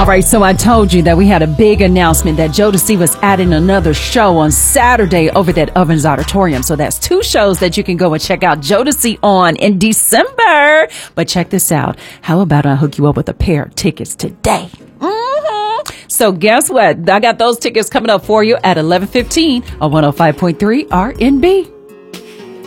All right, so I told you that we had a big announcement that Jodeci was adding another show on Saturday over at Ovens Auditorium. So that's 2 shows that you can go and check out Jodeci on in December. But check this out. How about I hook you up with a pair of tickets today? So guess what? I got those tickets coming up for you at 11:15 on 105.3 RNB.